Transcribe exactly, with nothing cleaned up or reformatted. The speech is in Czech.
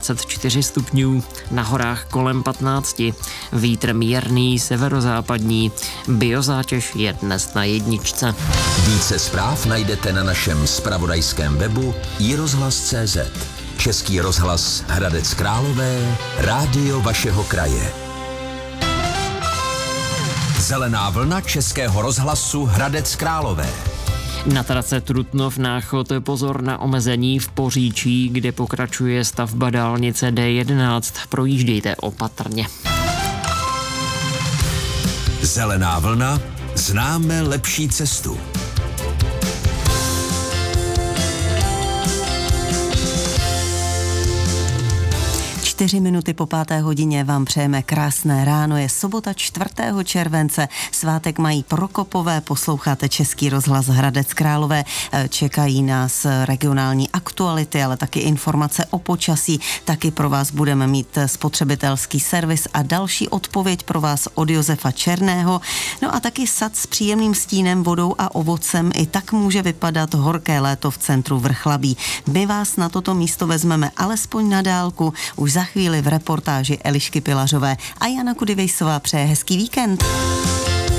dvacet čtyři stupňů, na horách kolem patnáct. Vítr mírný severozápadní, biozátěž je dnes na jedničce. Více zpráv najdete na našem zpravodajském webu i rozhlas tečka cé zet. Český rozhlas Hradec Králové, rádio vašeho kraje. Zelená vlna Českého rozhlasu Hradec Králové. Na trase Trutnov Náchod pozor na omezení v Poříčí, kde pokračuje stavba dálnice D jedenáct. Projíždějte opatrně. Zelená vlna, známe lepší cestu. Čtyři minuty po páté hodině vám přejeme krásné ráno. Je sobota čtvrtého července. Svátek mají Prokopové, posloucháte Český rozhlas Hradec Králové. Čekají nás regionální aktuality, ale taky informace o počasí. Taky pro vás budeme mít spotřebitelský servis a další odpověď pro vás od Josefa Černého. No a taky sad s příjemným stínem, vodou a ovocem. I tak může vypadat horké léto v centru Vrchlabí. My vás na toto místo vezmeme alespoň na dálku. Už za chvíli v reportáži Elišky Pilařové a Jana Kudivejsová přeje hezký víkend.